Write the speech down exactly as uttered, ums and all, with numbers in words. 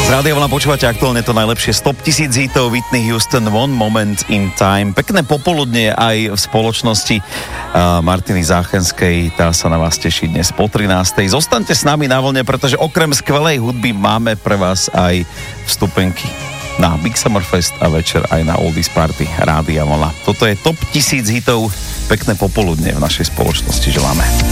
Rádio Vlna počúvate aktuálne to najlepšie z top tisíc hitov Whitney Houston One Moment in Time. Pekné popoludne aj v spoločnosti uh, Martiny Záchenskej. Tá sa na vás teší dnes po trinástej. Zostaňte s nami na vlne, pretože okrem skvelej hudby máme pre vás aj vstupenky na Big Summer Fest a večer aj na Oldies Party Rádia Vlna. Toto je top tisíc hitov. Pekné popoludne v našej spoločnosti želáme.